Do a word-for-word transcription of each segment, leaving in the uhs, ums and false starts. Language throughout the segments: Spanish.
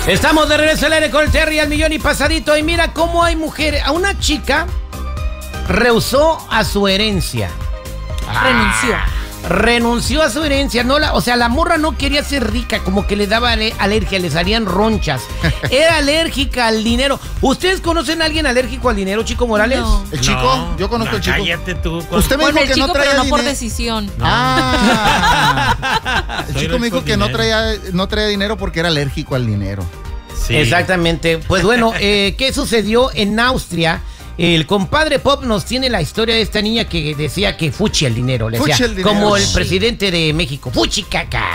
Estamos de regreso al aire con el Terry al millón y pasadito. Y mira cómo hay mujeres. A una chica rehusó a su herencia. Renunció. Ah, renunció a su herencia. No la, o sea, la morra no quería ser rica, como que le daba alergia, le salían ronchas. Era alérgica al dinero. ¿Ustedes conocen a alguien alérgico al dinero, Chico Morales? No. ¿El chico? No, Yo conozco no, al chico. Cállate tú. Usted me Bueno, dijo el que chico, no traía pero no por dinero. decisión. Ah. El Soy chico me dijo rico que no dinero. traía, no traía dinero porque era alérgico al dinero. Sí. Exactamente. Pues bueno, eh, ¿qué sucedió en Austria? El compadre Pop nos tiene la historia de esta niña que decía que fuchi el dinero, le Fuchi decía, el dinero. como el Sí. presidente de México, fuchi caca.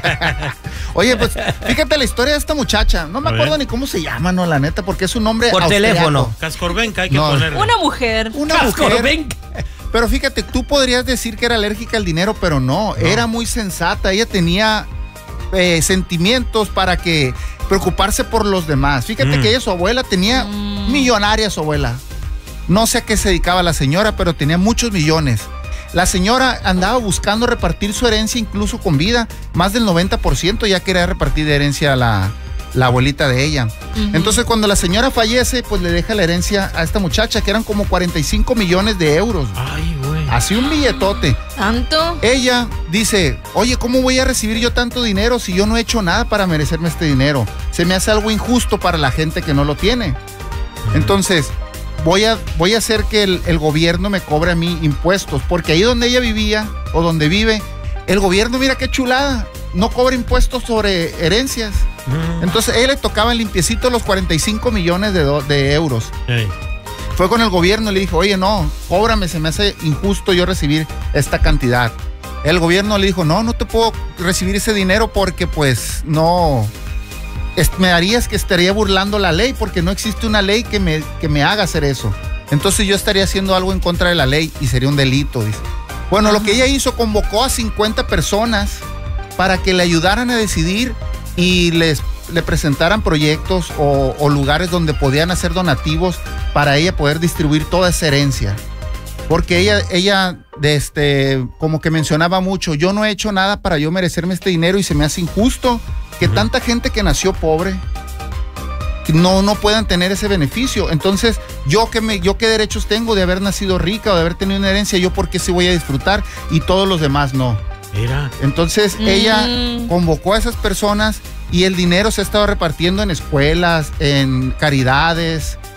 Oye, pues fíjate la historia de esta muchacha. No me A acuerdo ver. ni cómo se llama, no, la neta, porque es un nombre Por austriaco. teléfono. Cascorbenca hay que No. ponerle. Una mujer. Una Casco, mujer. ven. Pero fíjate, tú podrías decir que era alérgica al dinero, pero no, era muy sensata. Ella tenía eh, sentimientos para que preocuparse por los demás. Fíjate Mm. que ella, su abuela, tenía Mm. millonaria su abuela. No sé a qué se dedicaba la señora, pero tenía muchos millones. La señora andaba buscando repartir su herencia incluso con vida. Más del noventa por ciento ya quería repartir de herencia a la, la abuelita de ella. Ujú. Entonces, cuando la señora fallece, pues le deja la herencia a esta muchacha, que eran como cuarenta y cinco millones de euros. Ay, güey. Así un billetote. ¿Tanto? Ella dice, oye, ¿cómo voy a recibir yo tanto dinero si yo no he hecho nada para merecerme este dinero? Se me hace algo injusto para la gente que no lo tiene. Entonces, voy a, voy a hacer que el, el gobierno me cobre a mí impuestos, porque ahí donde ella vivía, o donde vive, el gobierno, mira qué chulada, no cobra impuestos sobre herencias. Mm. Entonces, a él le tocaba limpiecito los cuarenta y cinco millones de, do- de euros. Ey. Fue con el gobierno y le dijo, oye, no, cóbrame, se me hace injusto yo recibir esta cantidad. El gobierno le dijo, no, no te puedo recibir ese dinero porque pues no, es- me harías que estaría burlando la ley porque no existe una ley que me, que me haga hacer eso. Entonces yo estaría haciendo algo en contra de la ley y sería un delito, dice. Bueno, lo que ella hizo, convocó a cincuenta personas para que le ayudaran a decidir y les le presentaran proyectos o, o lugares donde podían hacer donativos para ella poder distribuir toda esa herencia. Porque ella, ella de este, como que mencionaba mucho, yo no he hecho nada para yo merecerme este dinero y se me hace injusto que Ujú. tanta gente que nació pobre que no, no puedan tener ese beneficio. Entonces, yo qué me, yo qué derechos tengo de haber nacido rica o de haber tenido una herencia, yo por qué sí voy a disfrutar y todos los demás no. Mira. Entonces Mm. ella convocó a esas personas y el dinero se ha estado repartiendo en escuelas, en caridades,